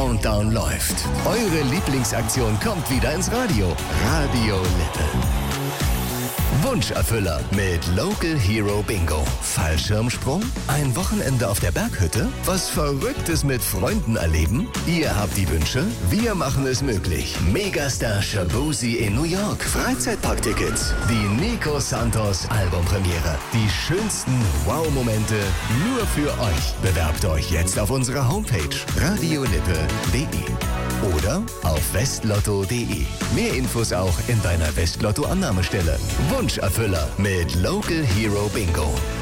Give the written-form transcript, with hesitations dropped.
Countdown läuft. Eure Lieblingsaktion kommt wieder ins Radio. Radio Lippe. Wunscherfüller mit Local Hero Bingo. Fallschirmsprung? Ein Wochenende auf der Berghütte? Was Verrücktes mit Freunden erleben? Ihr habt die Wünsche? Wir machen es möglich. Megastar Shaboozey in New York. Freizeitparktickets. Die Nico Santos Albumpremiere. Die schönsten Wow-Momente nur für euch. Bewerbt euch jetzt auf unserer Homepage radiolippe.de oder auf westlotto.de. Mehr Infos auch in deiner Westlotto-Annahmestelle. Wunscherfüller mit Local Hero Bingo.